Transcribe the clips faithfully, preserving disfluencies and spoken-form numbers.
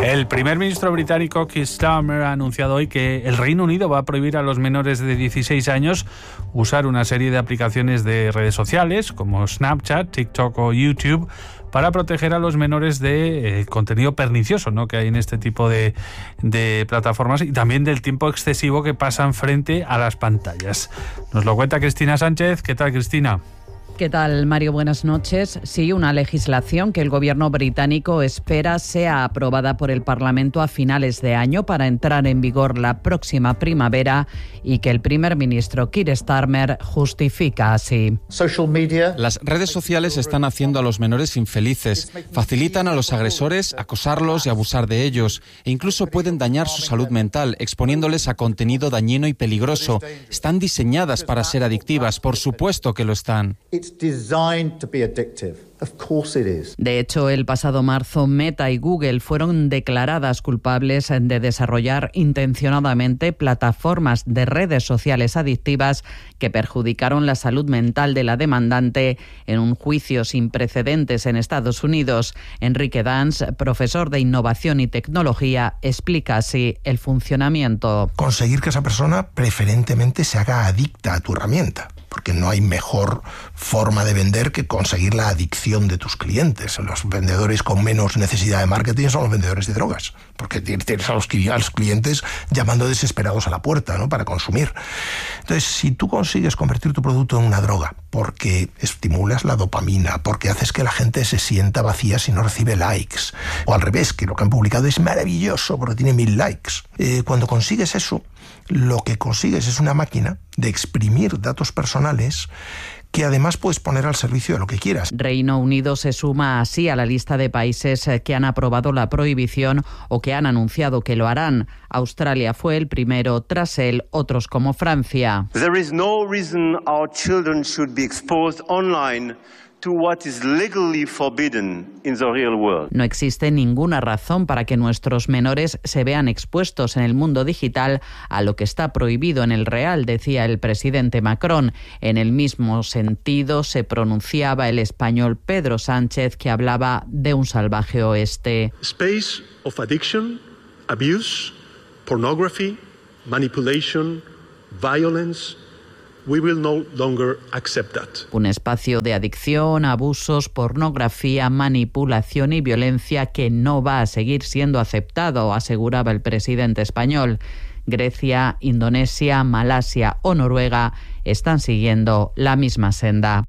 El primer ministro británico Keir Starmer ha anunciado hoy que el Reino Unido va a prohibir a los menores de dieciséis años usar una serie de aplicaciones de redes sociales como Snapchat, TikTok o YouTube para proteger a los menores de eh, contenido pernicioso, ¿no?, que hay en este tipo de, de plataformas, y también del tiempo excesivo que pasan frente a las pantallas. Nos lo cuenta Cristina Sánchez. ¿Qué tal, Cristina? ¿Qué tal, Mario? Buenas noches. Sí, una legislación que el gobierno británico espera sea aprobada por el Parlamento a finales de año para entrar en vigor la próxima primavera y que el primer ministro Keir Starmer justifica así. Las redes sociales están haciendo a los menores infelices, facilitan a los agresores acosarlos y abusar de ellos e incluso pueden dañar su salud mental exponiéndoles a contenido dañino y peligroso. Están diseñadas para ser adictivas, por supuesto que lo están. De hecho, el pasado marzo, Meta y Google fueron declaradas culpables de desarrollar intencionadamente plataformas de redes sociales adictivas que perjudicaron la salud mental de la demandante en un juicio sin precedentes en Estados Unidos. Enrique Dans, profesor de Innovación y Tecnología, explica así el funcionamiento. Conseguir que esa persona preferentemente se haga adicta a tu herramienta, porque no hay mejor forma de vender que conseguir la adicción de tus clientes. Los vendedores con menos necesidad de marketing son los vendedores de drogas, porque tienes a los, a los clientes llamando desesperados a la puerta, ¿no?, para consumir. Entonces, si tú consigues convertir tu producto en una droga, porque estimulas la dopamina, porque haces que la gente se sienta vacía si no recibe likes, o al revés, que lo que han publicado es maravilloso porque tiene mil likes, eh, cuando consigues eso, lo que consigues es una máquina de exprimir datos personales que además puedes poner al servicio de lo que quieras. Reino Unido se suma así a la lista de países que han aprobado la prohibición o que han anunciado que lo harán. Australia fue el primero, tras él otros como Francia. There is no reason our children should be exposed online to what is legally forbidden in the real world. No existe ninguna razón para que nuestros menores se vean expuestos en el mundo digital a lo que está prohibido en el real, decía el presidente Macron. En el mismo sentido se pronunciaba el español Pedro Sánchez, que hablaba de un salvaje oeste. Space of addiction, abuse, pornography, manipulation, violence. We will no longer accept that. Un espacio de adicción, abusos, pornografía, manipulación y violencia que no va a seguir siendo aceptado, aseguraba el presidente español. Grecia, Indonesia, Malasia o Noruega están siguiendo la misma senda.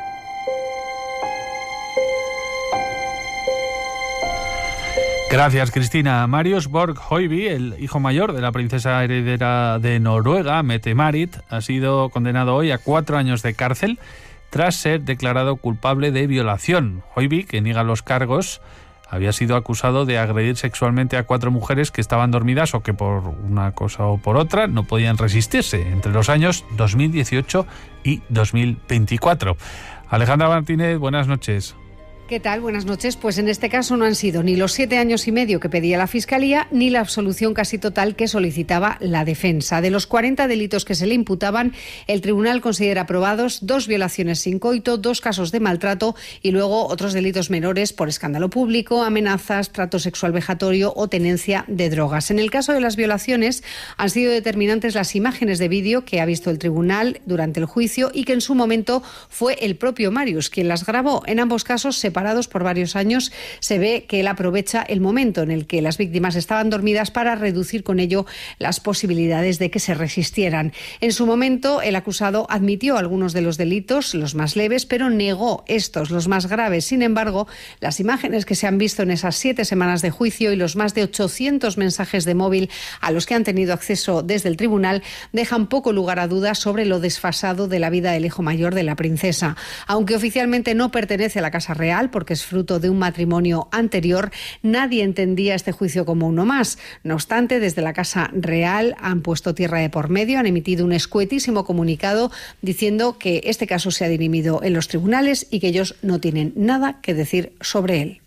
Gracias, Cristina. Marius Borg-Høiby, el hijo mayor de la princesa heredera de Noruega, Mette-Marit, ha sido condenado hoy a cuatro años de cárcel tras ser declarado culpable de violación. Høiby, que niega los cargos, había sido acusado de agredir sexualmente a cuatro mujeres que estaban dormidas o que por una cosa o por otra no podían resistirse entre los años dos mil dieciocho y dos mil veinticuatro. Alejandra Martínez, buenas noches. ¿Qué tal? Buenas noches. Pues en este caso no han sido ni los siete años y medio que pedía la Fiscalía ni la absolución casi total que solicitaba la defensa. De los cuarenta delitos que se le imputaban, el tribunal considera aprobados dos violaciones sin coito, dos casos de maltrato y luego otros delitos menores por escándalo público, amenazas, trato sexual vejatorio o tenencia de drogas. En el caso de las violaciones han sido determinantes las imágenes de vídeo que ha visto el tribunal durante el juicio y que en su momento fue el propio Marius quien las grabó. En ambos casos se Separados por varios años, se ve que él aprovecha el momento en el que las víctimas estaban dormidas para reducir con ello las posibilidades de que se resistieran. En su momento, el acusado admitió algunos de los delitos, los más leves, pero negó estos, los más graves. Sin embargo, las imágenes que se han visto en esas siete semanas de juicio y los más de ochocientos mensajes de móvil a los que han tenido acceso desde el tribunal dejan poco lugar a dudas sobre lo desfasado de la vida del hijo mayor de la princesa. Aunque oficialmente no pertenece a la Casa Real, porque es fruto de un matrimonio anterior, nadie entendía este juicio como uno más. No obstante, desde la Casa Real han puesto tierra de por medio, han emitido un escuetísimo comunicado diciendo que este caso se ha dirimido en los tribunales y que ellos no tienen nada que decir sobre él.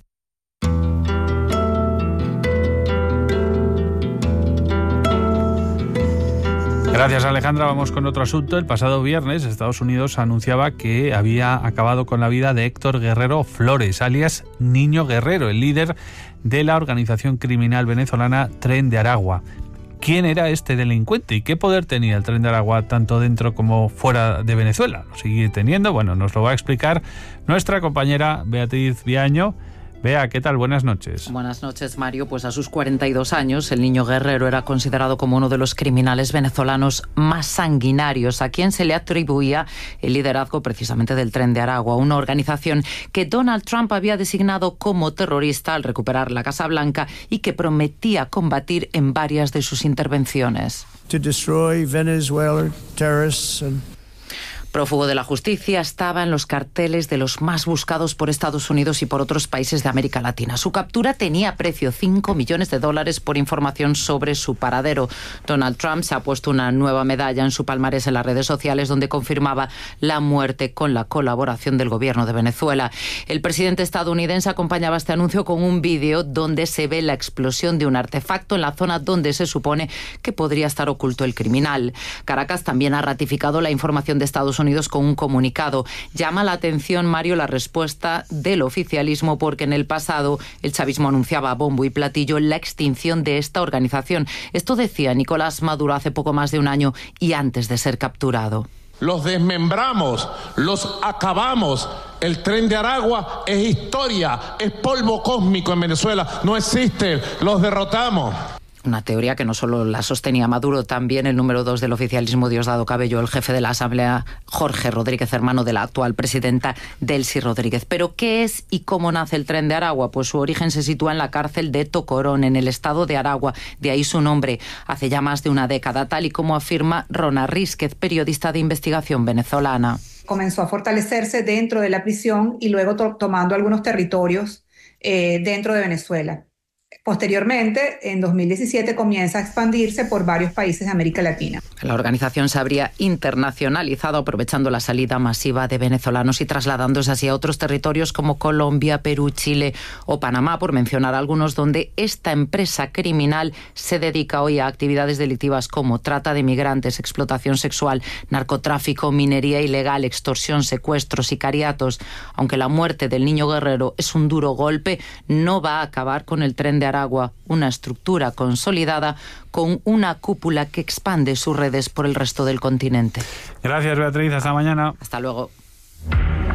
Gracias, Alejandra. Vamos con otro asunto. El pasado viernes Estados Unidos anunciaba que había acabado con la vida de Héctor Guerrero Flores, alias Niño Guerrero, el líder de la organización criminal venezolana Tren de Aragua. ¿Quién era este delincuente y qué poder tenía el Tren de Aragua tanto dentro como fuera de Venezuela? ¿Lo sigue teniendo? Bueno, nos lo va a explicar nuestra compañera Beatriz Viaño. Bea, ¿qué tal? Buenas noches. Buenas noches, Mario. Pues a sus cuarenta y dos años, el Niño Guerrero era considerado como uno de los criminales venezolanos más sanguinarios, a quien se le atribuía el liderazgo precisamente del Tren de Aragua, una organización que Donald Trump había designado como terrorista al recuperar la Casa Blanca y que prometía combatir en varias de sus intervenciones. To destroy Venezuela terrorists and Prófugo de la justicia, estaba en los carteles de los más buscados por Estados Unidos y por otros países de América Latina. Su captura tenía precio, cinco millones de dólares por información sobre su paradero. Donald Trump se ha puesto una nueva medalla en su palmarés en las redes sociales donde confirmaba la muerte con la colaboración del gobierno de Venezuela. El presidente estadounidense acompañaba este anuncio con un vídeo donde se ve la explosión de un artefacto en la zona donde se supone que podría estar oculto el criminal. Caracas también ha ratificado la información de Estados Unidos Unidos con un comunicado. Llama la atención, Mario, la respuesta del oficialismo porque en el pasado el chavismo anunciaba a bombo y platillo la extinción de esta organización. Esto decía Nicolás Maduro hace poco más de un año y antes de ser capturado. Los desmembramos, los acabamos. El Tren de Aragua es historia, es polvo cósmico en Venezuela. No existe, los derrotamos. Una teoría que no solo la sostenía Maduro, también el número dos del oficialismo, Diosdado Cabello, el jefe de la Asamblea, Jorge Rodríguez, hermano de la actual presidenta Delcy Rodríguez. ¿Pero qué es y cómo nace el Tren de Aragua? Pues su origen se sitúa en la cárcel de Tocorón, en el estado de Aragua. De ahí su nombre, hace ya más de una década, tal y como afirma Rona Rísquez, periodista de investigación venezolana. Comenzó a fortalecerse dentro de la prisión y luego to- tomando algunos territorios eh, dentro de Venezuela. Posteriormente, en dos mil diecisiete, comienza a expandirse por varios países de América Latina. La organización se habría internacionalizado aprovechando la salida masiva de venezolanos y trasladándose así a otros territorios como Colombia, Perú, Chile o Panamá, por mencionar algunos, donde esta empresa criminal se dedica hoy a actividades delictivas como trata de migrantes, explotación sexual, narcotráfico, minería ilegal, extorsión, secuestros, sicariatos. Aunque la muerte del Niño Guerrero es un duro golpe, no va a acabar con el Tren de Aragua, una estructura consolidada con una cúpula que expande sus redes por el resto del continente. Gracias, Beatriz. Hasta mañana. Hasta luego.